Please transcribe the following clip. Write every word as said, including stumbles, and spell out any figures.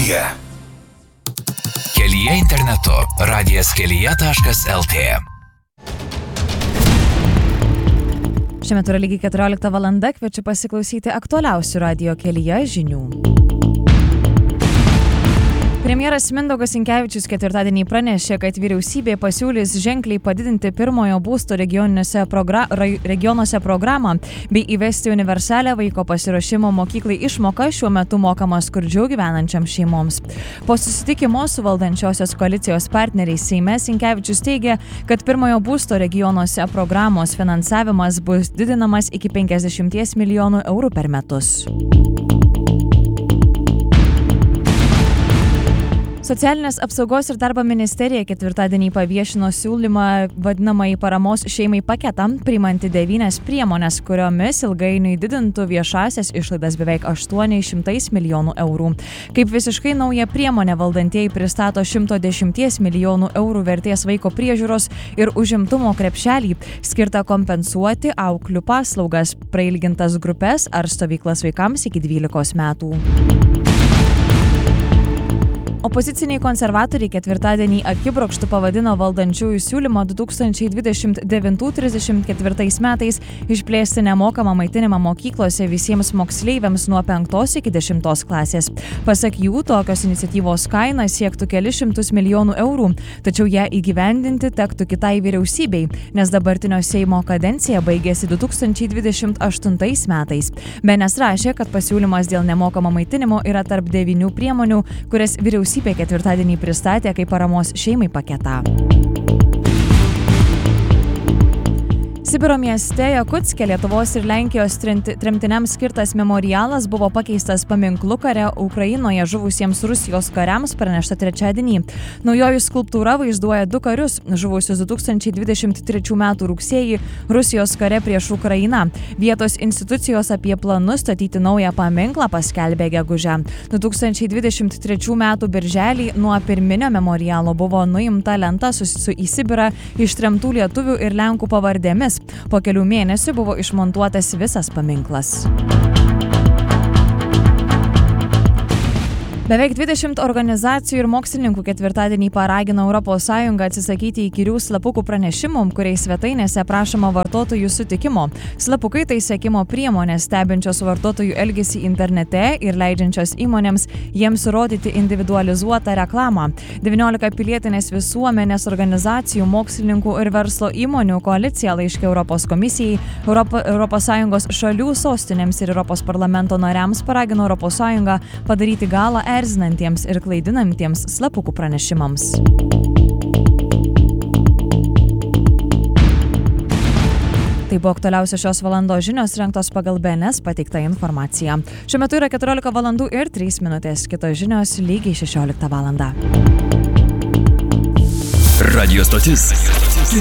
kelyje. Kelyje internetu. radijas kelyje taškas lt. Šiuo metu yra lygiai keturiolikta valanda, kviečiu pasiklausyti aktualiausių radijo kelyje žinių. Premjeras Mindaugas Sinkevičius ketvirtadienį pranešė, kad vyriausybė pasiūlys ženkliai padidinti pirmojo būsto regionuose, progra- regionuose programą bei įvesti universalią vaiko pasiruošimo mokyklai išmoką šiuo metu mokamą skurdžiau gyvenančiam šeimoms. Po susitikimo su valdančiosios koalicijos partneriais Seime Sinkevičius teigė, kad pirmojo būsto regionuose programos finansavimas bus didinamas iki penkiasdešimt milijonų eurų per metus. Socialinės apsaugos ir darbo ministerija ketvirtadienį paviešino siūlymą vadinamąjį paramos šeimai paketą, priimanti devynias priemonės, kuriomis ilgainiui didintų viešasias išlaidas beveik aštuoniais šimtais milijonų eurų. Kaip visiškai nauja priemonė valdantieji pristato šimto dešimties milijonų eurų vertės vaiko priežiūros ir užimtumo krepšelį, skirtą kompensuoti auklių paslaugas, prailgintas grupes ar stovyklas vaikams iki dvylikos metų. Opoziciniai konservatoriai ketvirtadienį akibrokštu pavadino valdančiųjų siūlymą du tūkstančiai dvidešimt devintų trisdešimt ketvirtais metais išplėsti nemokamą maitinimą mokyklose visiems moksleiviams nuo penktos iki dešimtos klasės. Pasak jų, tokios iniciatyvos kaina siektų kelis šimtus milijonų eurų, tačiau ją įgyvendinti tektų kitai vyriausybei, nes dabartinio Seimo kadencija baigėsi du tūkstančiai dvidešimt aštuntais metais. Benes rašė, kad pasiūlymas dėl nemokamo maitinimo yra tarp devynių priemonių, kurias vyriausybė Vyriausybė ketvirtadienį pristatė kaip paramos šeimai paketą. Sibiro mieste Jakutske Lietuvos ir Lenkijos tremtiniams skirtas memorialas buvo pakeistas paminklu kare Ukrainoje žuvusiems Rusijos kariams, pranešta trečiadienį. Naujoji skulptūra vaizduoja du karius, žuvusius du tūkstančiai dvidešimt trečių metų rugsėjį Rusijos kare prieš Ukrainą. Vietos institucijos apie planus statyti naują paminklą paskelbė gegužę. du tūkstančiai dvidešimt trečių metų birželį nuo pirminio memorialo buvo nuimta lenta su, su į Sibirą ištremtų lietuvių ir lenkų pavardėmis. Po kelių mėnesių buvo išmontuotas visas paminklas. Beveik dvidešimt organizacijų ir mokslininkų ketvirtadienį paragino Europos Sąjungą atsisakyti įkyrių slapukų pranešimų, kuriais svetainėse prašoma vartotojų sutikimo. Slapukai tai sekimo priemonės, stebinčios vartotojų elgesį internete ir leidžiančios įmonėms jiems rodyti individualizuotą reklamą. devyniolika pilietinės visuomenės organizacijų, mokslininkų ir verslo įmonių koalicija laiške Europos komisijai, Europo, Europos Sąjungos šalių sostinėms ir Europos parlamento nariams paragino Europos Sąjungą padaryti galą erzinantiems ir klaidinantiems slapukų pranešimams. Tai buvo aktualiausios šios valandos žinios, rengtos pagal B N S pateiktą informaciją. Šiuo metu yra keturiolika valandų ir trys minutės, kitos žinios lygiai šešioliktą valandą. Radio stotis.